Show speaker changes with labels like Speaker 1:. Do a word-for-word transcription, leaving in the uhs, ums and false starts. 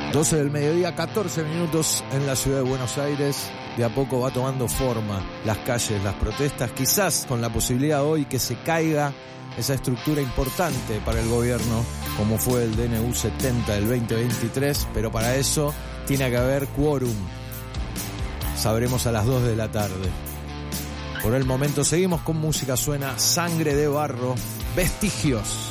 Speaker 1: doce del mediodía, catorce minutos en la ciudad de Buenos Aires. De a poco va tomando forma las calles, las protestas, quizás con la posibilidad hoy que se caiga esa estructura importante para el gobierno, como fue el D N U setenta del veinte veintitrés, pero para eso tiene que haber quórum. Sabremos a las dos de la tarde. Por el momento seguimos con música, suena Sangre de Barro, Vestigios.